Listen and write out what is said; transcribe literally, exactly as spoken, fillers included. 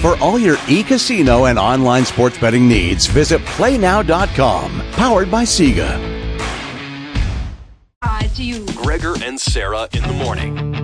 For all your e-casino and online sports betting needs, visit play now dot com. Powered by Sega. Hi to you. Gregor and Sarah in the morning.